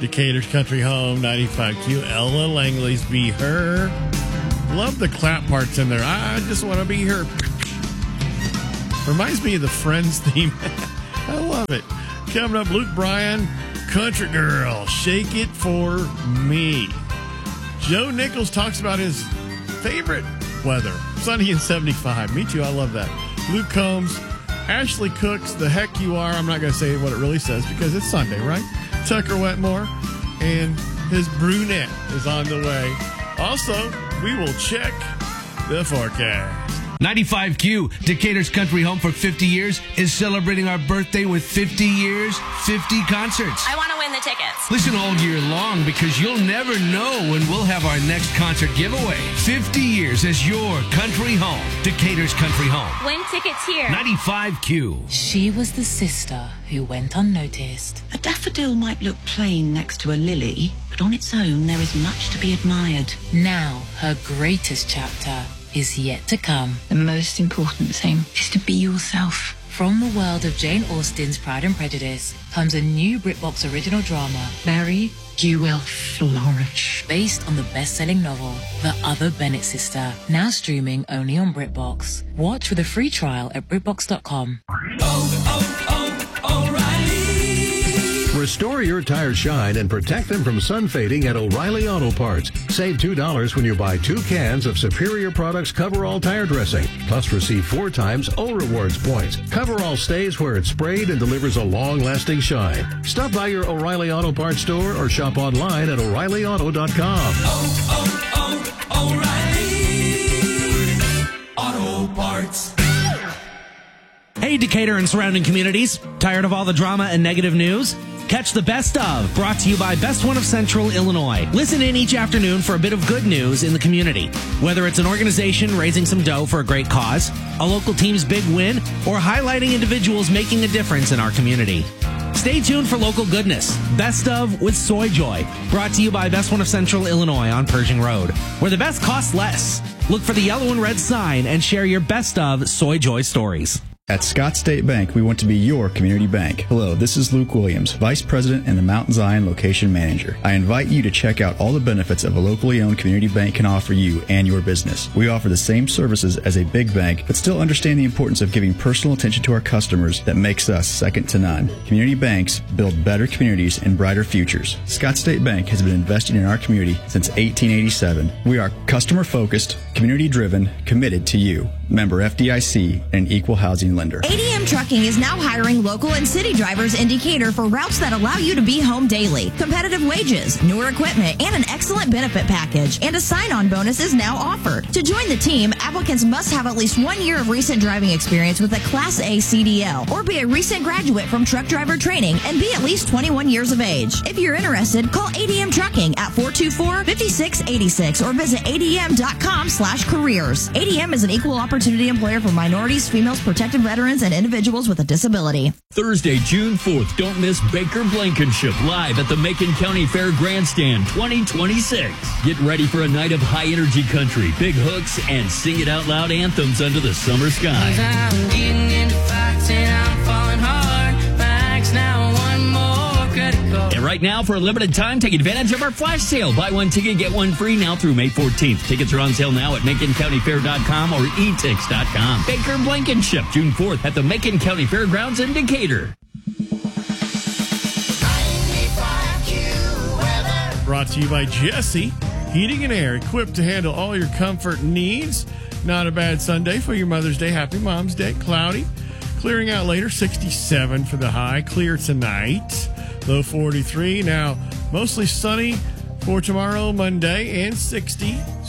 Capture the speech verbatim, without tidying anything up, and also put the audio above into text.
Decatur's Country Home, ninety-five Q. Ella Langley's Be Her. Love the clap parts in there. I just want to be her. Reminds me of the Friends theme. I love it. Coming up, Luke Bryan, Country Girl, Shake It For Me. Joe Nichols talks about his favorite weather, sunny and seventy-five. Me too, I love that. Luke Combs, Ashley Cooks, The Heck You Are. I'm not going to say what it really says because it's Sunday, right? Tucker Wetmore and his brunette is on the way. Also, we will check the forecast. ninety-five Q, Decatur's Country Home for fifty years, is celebrating our birthday with fifty years, fifty concerts. I want to win the tickets. Listen all year long because you'll never know when we'll have our next concert giveaway. fifty years as your country home. Decatur's Country Home. Win tickets here. ninety-five Q. She was the sister who went unnoticed. A daffodil might look plain next to a lily, but on its own there is much to be admired. Now, her greatest chapter is yet to come. The most important thing is to be yourself. From the world of Jane Austen's Pride and Prejudice comes a new BritBox original drama, Mary, you will flourish. based on the best-selling novel, The Other Bennett Sister, now streaming only on BritBox. Watch with a free trial at BritBox dot com. Restore your tires shine and protect them from sun fading at O'Reilly Auto Parts. Save two dollars when you buy two cans of Superior Products Coverall Tire Dressing. Plus receive four times O Rewards points. Coverall stays where it's sprayed and delivers a long-lasting shine. Stop by your O'Reilly Auto Parts store or shop online at O'Reilly Auto dot com. Oh, oh, oh, O'Reilly Auto Parts. Hey, Decatur and surrounding communities. Tired of all the drama and negative news? Catch the Best Of, brought to you by Best One of Central Illinois. Listen in each afternoon for a bit of good news in the community. Whether it's an organization raising some dough for a great cause, a local team's big win, or highlighting individuals making a difference in our community. Stay tuned for local goodness. Best Of with Soy Joy, brought to you by Best One of Central Illinois on Pershing Road, where the best costs less. Look for the yellow and red sign and share your Best Of Soy Joy stories. At Scott State Bank, we want to be your community bank. Hello, this is Luke Williams, Vice President and the Mount Zion Location Manager. I invite you to check out all the benefits of a locally owned community bank can offer you and your business. We offer the same services as a big bank, but still understand the importance of giving personal attention to our customers that makes us second to none. Community banks build better communities and brighter futures. Scott State Bank has been investing in our community since eighteen eighty-seven. We are customer-focused, community-driven, committed to you. Member F D I C and equal housing lender. A D M Trucking is now hiring local and city drivers in Decatur for routes that allow you to be home daily. Competitive wages, newer equipment, and an excellent benefit package. And a sign-on bonus is now offered. To join the team, applicants must have at least one year of recent driving experience with a Class A C D L or be a recent graduate from truck driver training and be at least twenty-one years of age. If you're interested, call A D M Trucking at four two four, five six eight six or visit A D M dot com slash careers. A D M is an equal opportunity employer for minorities, females, protected veterans, and individuals with a disability. Thursday, June fourth, don't miss Baker Blankenship live at the Macon County Fair Grandstand twenty twenty-six. Get ready for a night of high-energy country, big hooks, and sing-it-out-loud anthems under the summer sky. I'm getting into fights and I'm falling hard. Max now one more credit card. And right now, for a limited time, take advantage of our flash sale. Buy one ticket, get one free now through May fourteenth. Tickets are on sale now at Macon County Fair dot com or e tix dot com. Baker Blankenship, June fourth at the Macon County Fairgrounds in Decatur. Brought to you by Jesse Heating and Air, equipped to handle all your comfort needs. Not a bad Sunday for your Mother's Day. Happy Mom's Day. Cloudy. Clearing out later, sixty-seven for the high. Clear tonight. Low forty-three. Now, mostly sunny for tomorrow, Monday, and sixty